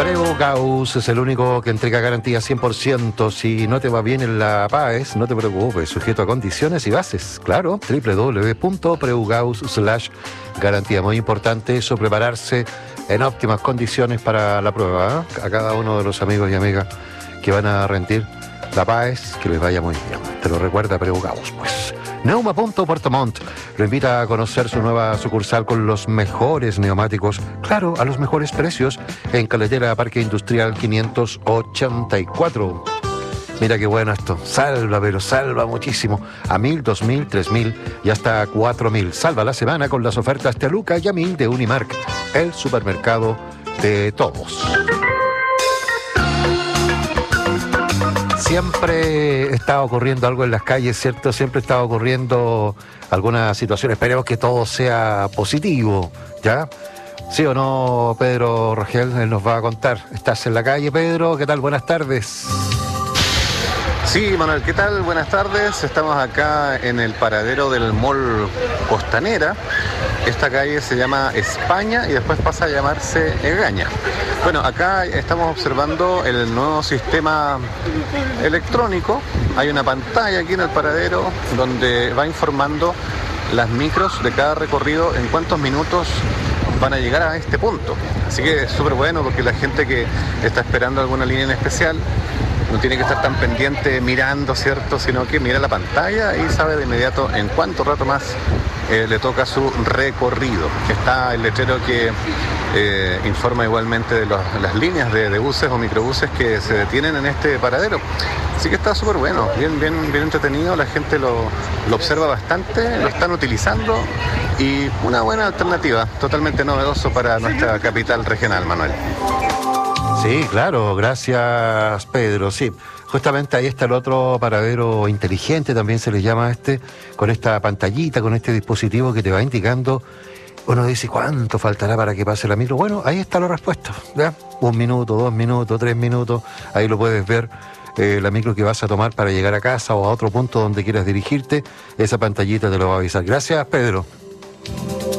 Preugaus es el único que entrega garantía 100%. Si no te va bien en la PAES, no te preocupes, sujeto a condiciones y bases. Claro, www.preugaus/garantía. Muy importante eso, prepararse en óptimas condiciones para la prueba, ¿eh? A cada uno de los amigos y amigas que van a rendir la PAES, que les vaya muy bien. Te lo recuerda Preugaus, pues. Neuma.Puerto Montt lo invita a conocer su nueva sucursal con los mejores neumáticos, claro, a los mejores precios, en Carretera Parque Industrial 584. Mira qué bueno esto, salva, pero salva muchísimo, a 1.000, 2.000, 3.000 y hasta 4.000. Salva la semana con las ofertas de Luca y a 1.000 de Unimark, el supermercado de todos. Siempre está ocurriendo algo en las calles, ¿cierto? Siempre está ocurriendo alguna situación. Esperemos que todo sea positivo, ¿ya? ¿Sí o no, Pedro Rogel? Él nos va a contar. ¿Estás en la calle, Pedro? ¿Qué tal? Buenas tardes. Sí, Manuel, ¿qué tal? Buenas tardes. Estamos acá en el paradero del Mall Costanera. Esta calle se llama España y después pasa a llamarse Egaña. Bueno, acá estamos observando el nuevo sistema electrónico. Hay una pantalla aquí en el paradero donde va informando las micros de cada recorrido en cuántos minutos van a llegar a este punto. Así que es súper bueno porque la gente que está esperando alguna línea en especial no tiene que estar tan pendiente mirando, ¿cierto? Sino que mira la pantalla y sabe de inmediato en cuánto rato más le toca su recorrido. Está el letrero que informa igualmente de las líneas de buses o microbuses que se detienen en este paradero. Así que está súper bueno, bien entretenido, la gente lo observa bastante, lo están utilizando y una buena alternativa, totalmente novedoso para nuestra capital regional, Manuel. Sí, claro, gracias, Pedro. Sí, justamente ahí está el otro paradero inteligente, también se le llama con esta pantallita, con este dispositivo que te va indicando. Uno dice, ¿cuánto faltará para que pase la micro? Bueno, ahí está la respuesta, ¿ya? 1 minuto, 2 minutos, 3 minutos, ahí lo puedes ver. La micro que vas a tomar para llegar a casa o a otro punto donde quieras dirigirte, esa pantallita te lo va a avisar. Gracias, Pedro.